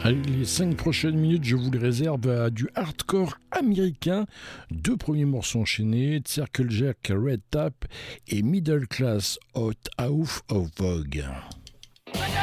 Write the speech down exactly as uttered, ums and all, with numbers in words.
Allez, les cinq prochaines minutes, je vous les réserve à du hardcore américain. Deux premiers morceaux enchaînés, Circle Jerk, Red Tap et Middle Class Out of Vogue.